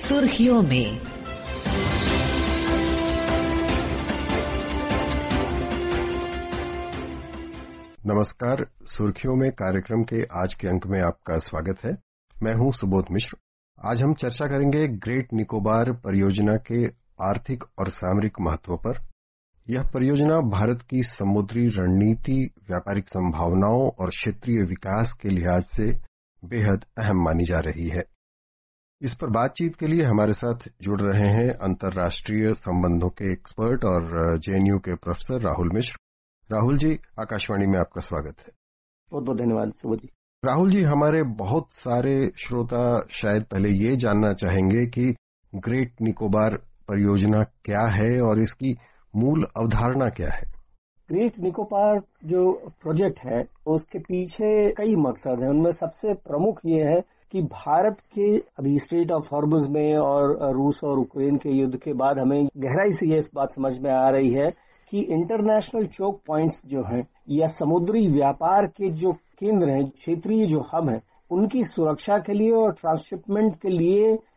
सुर्खियों में। नमस्कार, सुर्खियों में कार्यक्रम के आज के अंक में आपका स्वागत है। मैं हूं सुबोध मिश्र। आज हम चर्चा करेंगे ग्रेट निकोबार परियोजना के आर्थिक और सामरिक महत्व पर। यह परियोजना भारत की समुद्री रणनीति, व्यापारिक संभावनाओं और क्षेत्रीय विकास के लिहाज से बेहद अहम मानी जा रही है। इस पर बातचीत के लिए हमारे साथ जुड़ रहे हैं अंतर्राष्ट्रीय संबंधों के एक्सपर्ट और जेएनयू के प्रोफेसर राहुल मिश्र। राहुल जी, आकाशवाणी में आपका स्वागत है। बहुत बहुत धन्यवाद सुबोध जी। राहुल जी, हमारे बहुत सारे श्रोता शायद पहले ये जानना चाहेंगे कि ग्रेट निकोबार परियोजना क्या है और इसकी मूल अवधारणा क्या है। ग्रेट निकोबार जो प्रोजेक्ट है उसके पीछे कई मकसद हैं। उनमें सबसे प्रमुख ये है कि भारत के अभी स्ट्रेट ऑफ हॉर्मुज में और रूस और यूक्रेन के युद्ध के बाद हमें गहराई से ये इस बात समझ में आ रही है कि इंटरनेशनल चोक पॉइंट्स जो हैं या समुद्री व्यापार के जो केंद्र हैं, क्षेत्रीय जो हब हैं, उनकी सुरक्षा के लिए और ट्रांसशिपमेंट के लिए